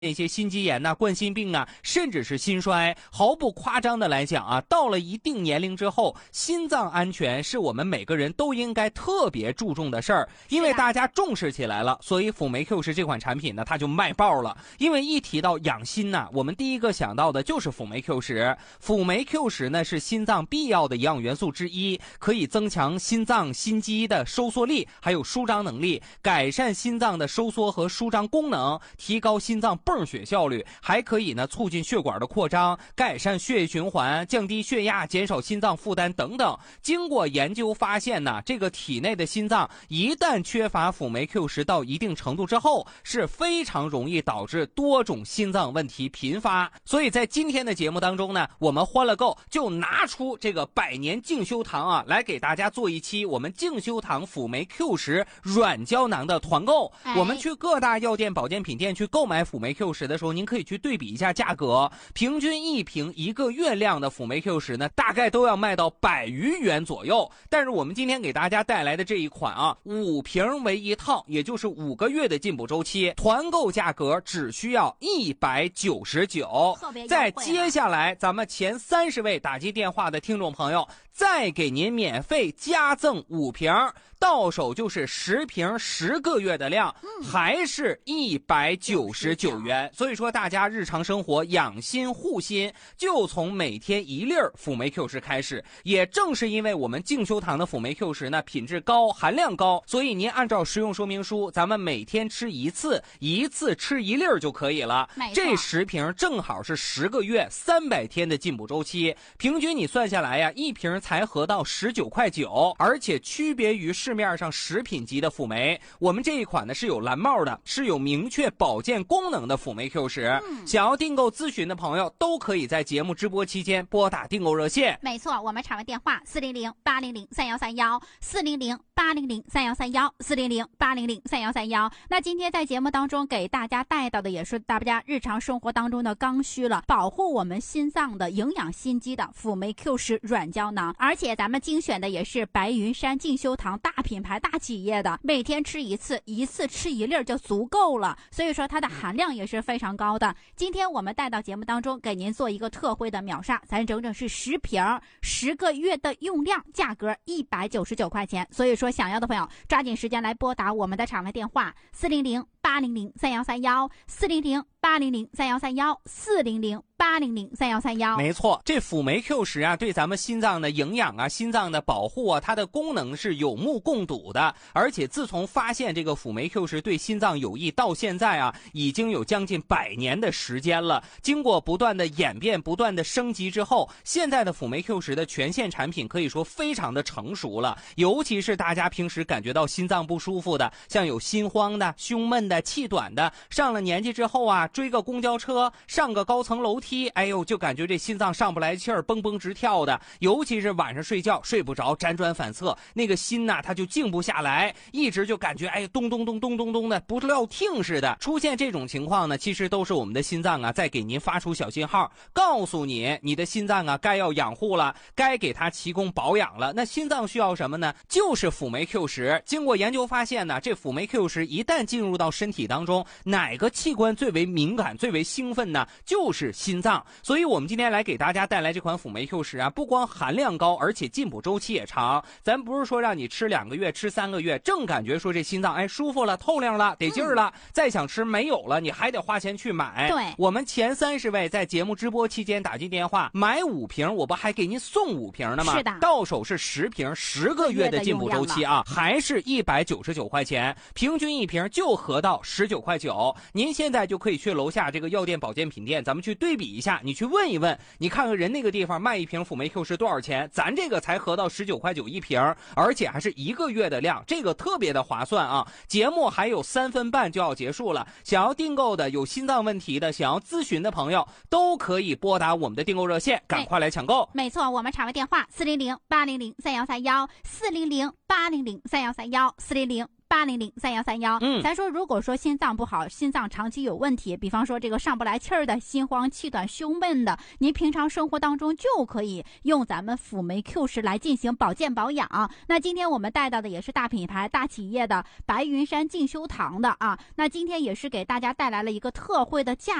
那些心肌炎呐、冠心病啊，甚至是心衰。毫不夸张的来讲啊，到了一定年龄之后，心脏安全是我们每个人都应该特别注重的事儿。因为大家重视起来了，所以辅酶 Q10这款产品呢，它就卖爆了。因为一提到养心呐，我们第一个想到的就是辅酶 Q10。辅酶 Q10呢是心脏必要的营养元素之一，可以增强心脏心肌的收缩力，还有舒张能力，改善心脏的收缩和舒张功能，提高心脏泵血效率，还可以呢促进血管的扩张，改善血液循环，降低血压，减少心脏负担等等。经过研究发现呢，这个体内的心脏一旦缺乏辅酶 Q10到一定程度之后，是非常容易导致多种心脏问题频发。所以在今天的节目当中呢，我们欢乐购就拿出这个百年净修堂啊，来给大家做一期我们净修堂辅酶 Q10软胶囊的团购。我们去各大药店保健品店去购买辅酶 Q10的时候，您可以去对比一下价格，平均一瓶1个月量的辅酶 Q10呢，大概都要卖到100余元左右。但是我们今天给大家带来的这一款啊，5瓶为一套，也就是5个月的进补周期，团购价格只需要199。在接下来咱们前30位打进电话的听众朋友，再给您免费加赠5瓶，到手就是10瓶10个月的量，还是199元。所以说大家日常生活养心护心，就从每天1粒辅酶 Q10开始。也正是因为我们净修堂的辅酶 Q10呢品质高，含量高，所以您按照食用说明书，咱们每天吃一次，一次吃1粒就可以了。这10瓶正好是10个月300天的进补周期，平均你算下来呀，一瓶才合到19.9块。而且区别于市面上食品级的辅酶，我们这一款呢是有蓝帽的，是有明确保健功能的辅酶 Q10。想要订购咨询的朋友，都可以在节目直播期间拨打订购热线。 没错，我们场外电话400-800-3131，400-800-3131，400-800-3131。那今天在节目当中给大家带到的也是大家日常生活当中的刚需了，保护我们心脏的、营养心肌的辅酶 Q10软胶囊。而且咱们精选的也是白云山净修堂大品牌大企业的，每天吃一次，一次吃1粒就足够了，所以说它的含量也是非常高的。今天我们带到节目当中给您做一个特惠的秒杀，咱整整是10瓶10个月的用量，价格199块钱。所以说想要的朋友抓紧时间来拨打我们的场外电话400-800-3131，400-800-3131，400-800-3131。 没错，这辅酶 Q10啊，对咱们心脏的营养啊、心脏的保护啊，它的功能是有目共睹的。而且自从发现这个辅酶 Q10对心脏有益到现在啊，已经有将近100年的时间了。经过不断的演变、不断的升级之后，现在的辅酶 Q10的全线产品可以说非常的成熟了。尤其是大家平时感觉到心脏不舒服的，像有心慌的、胸闷的、气短的，上了年纪之后啊，追个公交车、上个高层楼梯，哎呦，就感觉这心脏上不来气儿，蹦蹦直跳的。尤其是晚上睡觉睡不着，辗转反侧，那个心呐，它就静不下来，一直就感觉哎咚咚咚咚咚咚的，不料听似的。出现这种情况呢，其实都是我们的心脏啊在给您发出小信号，告诉你你的心脏啊该要养护了，该给它提供保养了。那心脏需要什么呢？就是辅酶 Q10。经过研究发现呢，这辅酶 Q10一旦进入到身体当中，哪个器官最为敏感、最为兴奋呢？就是心脏。所以我们今天来给大家带来这款辅酶 Q10啊，不光含量高，而且进补周期也长。咱不是说让你吃2个月、吃3个月，正感觉说这心脏哎舒服了、透亮了、得劲儿了，再想吃没有了，你还得花钱去买。 对， 我们前30位在节目直播期间打进电话买5瓶，我不还给您送5瓶呢吗？ 是的， 到手是10瓶10个月的进补周期啊，还是199块钱，平均一瓶就合到19.9块。您现在就可以去楼下这个药店保健品店，咱们去对比一下，你去问一问，你看看人那个地方卖一瓶辅酶 Q10多少钱，咱这个才合到19.9块一瓶，而且还是1个月的量，这个特别的划算啊。节目还有3分半就要结束了，想要订购的、有心脏问题的、想要咨询的朋友都可以拨打我们的订购热线，赶快来抢购。 没错，我们场外电话400-800-3131，400-800-3131，400 8003131。咱说如果说心脏不好，心脏长期有问题，比方说这个上不来气儿的，心慌气短胸闷的，您平常生活当中就可以用咱们辅酶 Q10来进行保健保养。那今天我们带到的也是大品牌大企业的白云山进修堂的啊，那今天也是给大家带来了一个特惠的价